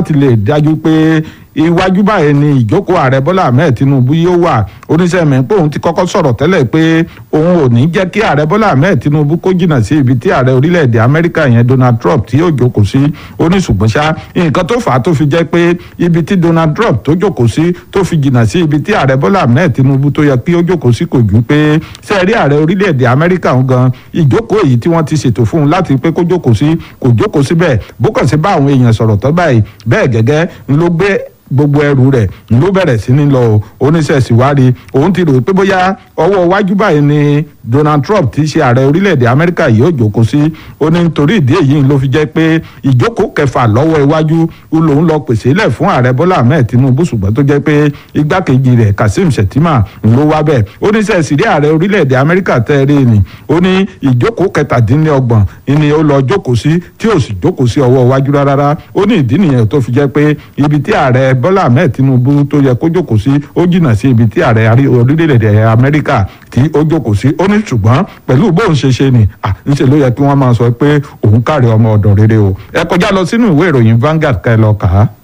láti lè dájú pé iwájú báyìí ni ìjókòó ààrẹ Bọ́lá Ahmed Tinubu yóò wà. Oníṣẹ́ mi pé òun ti kọ́kọ́ sọ̀rọ̀ tẹ́lẹ̀ pé òun ò ní jẹ́ kí ààrẹ Bọ́lá Ahmed Tinubu kó jìnnà sí ibi tí ààrẹ orílẹ̀-èdè Amẹ́ríkà yẹn Donald Trump tí yóò jókòó sí. Ó ní ṣùgbọ́n ṣá nǹkan tó fà á tó fi jẹ́ pé ibi tí Donald Trump tó jókòó sí tó fi jìnnà sí ibi tí ààrẹ Bọ́lá Ahmed Tinubu tó yẹ kí ó jókòó sí kò ju pé sẹ́ẹ̀rí ààrẹ orílẹ̀-èdè Amẹ́ríkà ń gan ìjókòó èyí tí wọ́n ti ṣètò fún un láti pé kó jókòó sí kò jókòó síbẹ̀ bó kàn sí bá àwọn èèyàn sọ̀rọ̀ tó báyìí bẹ́ẹ̀ gẹ́gẹ́ ló gbé gbogbo ẹrù rẹ̀ ló bẹ̀rẹ̀ sí ní lọ oníṣẹ́ ìwádìí òun ti rò pé bóyá ọwọ́ iwájú báyìí ni Donald Trump ti ṣe ààrẹ orílẹ̀-èdè Amẹ́ríkà yóò jókòó sí. Ó ní nítorí ìdí èyí ló fi jẹ́ pé ìjókòó kẹfà lọ́wọ́ iwájú lòun lọ pèsè lẹ̀ fún ààrẹ Bọ́lá Ahmed Tinubu ṣùgbọ́n tó jẹ́ pé igbákejì rẹ̀ Kasim Shettima ló wá bẹ́ẹ̀. Ó ní sẹ́ẹ̀sì ààrẹ orílẹ̀-èdè Amẹ́ríkà tẹ́ẹ̀rẹ́ ni ó ní ìjókòó 27 ni ó lọ jókòó sí tí ò sì jókòó sí ọwọ́ iwájú rárá. Ó ní ìdí nìyẹn tó fi jẹ́ pé ibi tí ààrẹ Bọ́lá Ahmed Tinubu tó yẹ kó jókòó sí ó jìnnà sí ibi tí ààrẹ orílẹ̀-èdè Amẹ́ríkà tí ó jókòó sí. Ó ní ṣùgbọ́n pẹ̀lú bóun ṣe ni ńṣe ló yẹ kí wọ́n máa sọ pé òun káre ọmọ ọ̀dọ̀ rere o. Ẹ kọjá lọ sínú ìwé ìròyìn Vanguard ká ẹ lọ kà á.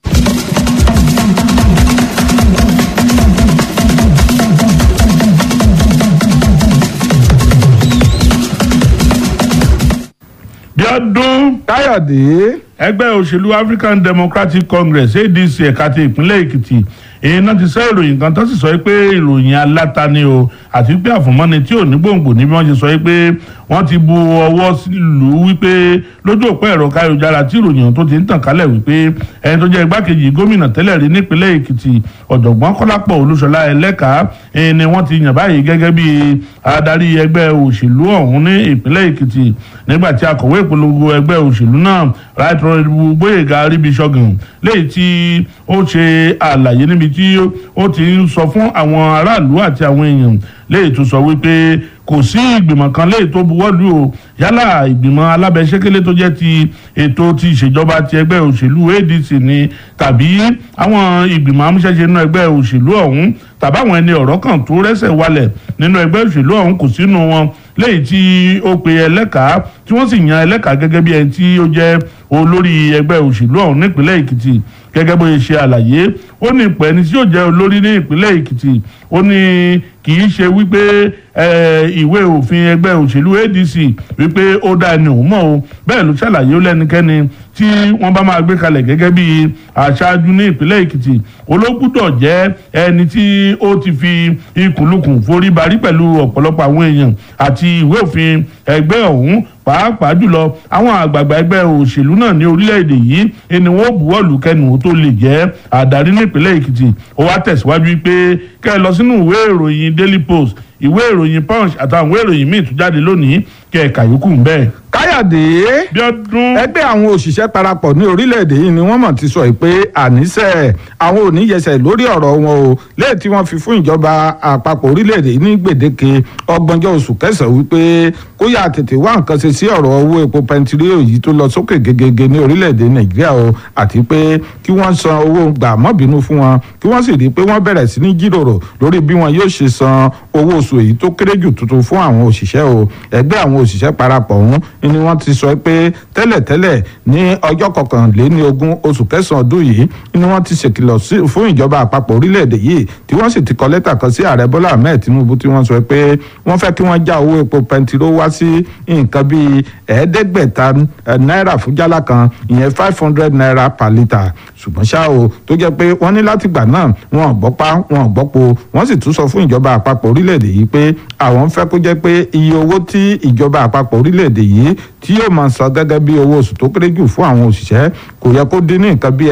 Bíọ́dún Káyọ̀dé. ẹgbẹ́ òṣèlú African Democratic Congress ADC ẹ̀ka ti ìpínlẹ̀ Èkìtì èyí náà ti sọ ìròyìn kan tó sì sọ pé ìròyìn aláta ni o àti pé àfọ̀mọ́ni tí ò ní gbòǹgbò ní bí wọ́n ṣe sọ pé wọ́n ti bu ọwọ́ sílùú wípé lójú òpó ẹ̀rọ káyọ̀jára tí ìròyìn tó ti ń tàn kálẹ̀ wípé ẹni tó jẹ́ igbákejì gómìnà tẹ́lẹ̀ rí nípínlẹ̀ Èkìtì ọ̀jọ̀gbọ́n Kọ́lápọ̀ Olúṣọlá Ẹlẹ́ka ni wọ́n ti yàn báyìí gẹ́gẹ́ bí adarí ẹgbẹ́ òṣèlú ọ̀hún ní ìpínlẹ̀ Èkìtì nígbà tí akọ̀wé ìpolongo ẹgbẹ́ òṣèlú náà Right Honourable Gbóyèga Aríbíṣọ̀gàn léyìí tí ó ṣe àlàyé níbi tí ó ti ń sọ fún àwọn aráàlú àti àwọn èèyàn léyìí tó sọ wípé kò sí ìgbìmọ̀ kan léyìí tó buwọ́lù o yálà ìgbìmọ̀ alábẹ́sẹ́kẹ́lé tó jẹ́ ti ètò ti ìṣèjọba ti ẹgbẹ́ òṣèlú ADC ni tàbí àwọn ìgbìmọ̀ amúṣẹ́ṣe nínú ẹgbẹ́ òṣèlú ọ̀hún tàbí àwọn ẹni ọ̀rọ̀ kan tó rẹ́sẹ̀ wálẹ̀ nínú ẹgbẹ́ òṣèlú ọ̀hún kò sínú wọn léyìí tí ó pe Ẹlẹ́ka tí wọ́n sì yan Ẹlẹ́ka gẹ́gẹ́ bí ẹni tí ó jẹ́ olórí ẹgbẹ́ òṣèlú ọ̀hún nípínlẹ̀ Èkìtì gẹ́gẹ́ bó ṣe àlàyé ó ní ìpẹ́ ẹni tí yóò jẹ́ olórí ní ìpínlẹ̀ Èkìtì ó ní kì í ṣe wípé ìwé òfin ẹgbẹ́ òṣèlú ADC wípé ó dá ẹni òun mọ̀ o bẹ́ẹ̀ ló ṣàlàyé ó lẹ́nikẹ́ni tí wọ́n bá máa gbé kalẹ̀ gẹ́gẹ́ bí aṣáájú ní ìpínlẹ̀ Èkìtì ológbúdọ̀ jẹ́ ẹni tí ó ti fi ikùnlukùn forí barí pẹ̀lú ọ̀pọ̀lọpọ̀ àwọn èèyàn àti ìwé òfin ẹgbẹ́ ọ̀hún pàápàá jùlọ àwọn àgbààgbà ẹgbẹ́ òṣèlú náà ní orílẹ̀-èdè yìí ni wọ́n buwọ́lù kẹnu tó lè jẹ́ adarí nípínlẹ̀ Èkìtì ó wá tẹ̀síwájú pé kẹ́ ẹ lọ sínú ìwé ìròyìn Daily Post ìwé ìròyìn Punch àtàwọn ìwé ìròyìn míì tó jáde lónìí kẹ́ ẹ kà yòókù ń bẹ́ẹ̀. Káyọ̀dé ẹgbẹ́ àwọn òṣìṣẹ́ parapọ̀ ní orílẹ̀-èdè yìí ni wọ́n mọ̀ ti sọ pé àníṣe àwọn ò ní yẹsẹ̀ lórí ọ̀rọ̀ wọn o lẹ́yìn tí wọ́n fi fún ìjọba àpapọ̀ orílẹ̀-èdè yìí ní gbèdéke ọgbọ̀njọ́ oṣù kẹsàn-án wípé kó yà tètè wá nǹkan ṣe sí ọ̀rọ̀ owó epo pẹntiríò yìí tó lọ sókè gegege ní orílẹ̀-èdè Nàìjíríà o àti pé kí wọ́n san owó gbàmọ́bínú fún wọn kí wọ́n sì rí i pé wọ́n bẹ̀rẹ̀ sí ní jíròrò lórí bí wọn yóò ṣe san owó oṣù èyí tó kéré jù tuntun fún àwọn òṣìṣẹ́ o ẹgbẹ́ àwọn òṣìṣẹ́ parapọ̀ ọ̀hún ni wọ́n ti sọ pé tẹ́lẹ̀tẹ́lẹ̀ ní ọjọ́ 21 oṣù kẹsàn-án ọdún yìí ni wọ́n ti ṣèkìlọ̀ fún ìjọba àpapọ̀ orílẹ̀-èdè yìí tí wọ́n sì ti kọ lẹ́tà kan sí ààrẹ Bọ́lá Ahmed Tinubu tí wọ́n sọ pé wọ́n fẹ́ kí wọ́n já owó epo pẹntiró wá sí nǹkan bíi 500 náírà fún jálá kan ìyẹn 500 naira per litre ṣùgbọ́n ṣá o tó jẹ́ pé wọ́n ní látìgbà náà wọn ò gbọ́pá wọn ò gbọ́po wọ́n sì tún sọ fún ìjọba àpapọ̀ orílẹ̀-èdè yìí pé àwọn fẹ́ kó jẹ́ pé iye owó tí ìjọba àpapọ̀ orílẹ̀-èdè yìí tí yóò máa san gẹ́gẹ́ bí owó oṣù tó kéré jù fún àwọn òṣìṣẹ́ kò yẹ kó dín ní nǹkan bí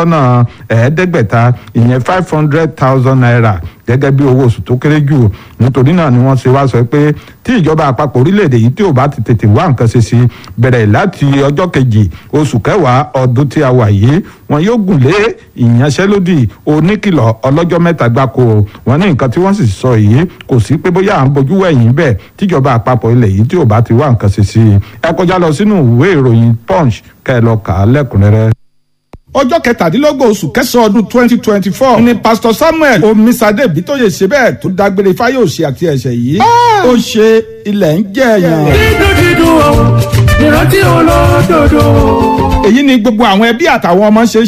500,000 ìyẹn 500,000 naira gẹ́gẹ́ bí owó oṣù tó kéré jù nítorí náà ni wọ́n ṣe wá sọ pé tí ìjọba àpapọ̀ orílẹ̀-èdè yìí tí ò bá ti tètè wá nǹkan ṣe sí bẹ̀rẹ̀ láti ọjọ́ kejì oṣù kẹwàá ọdún tí a wà yìí wọn yóò gùn lé ìyanṣẹ́lódì oníkìlọ̀ ọlọ́jọ́ mẹ́ta gbáko wọn ní nǹkan tí wọ́n sì sọ yìí kò sí pé bóyá à ń bojú wẹ̀yìn bẹ́ẹ̀ tíjọba àpapọ̀ ilẹ̀ yìí tí ò bá ti wá nǹkan ṣe sí ẹ kọjá lọ sínú ìwé ìròyìn Punch kẹ́ ẹ lọ kà á lẹ́kùnrẹ́rẹ́. ọjọ́ 17 oṣù kẹsàn-án ọdún 2024 ni Pastor Samuel Omisade Bítóyè ṣe bẹ́ẹ̀ tó dágbére fáyọ̀ṣe àti ẹ̀ṣẹ̀ yìí ó ṣe ilẹ̀ ń jẹ́ èèyàn. dídùn o ìrántí olódodo. èyí ni gbogbo àwọn ẹbí àtàwọn ọmọ ṣe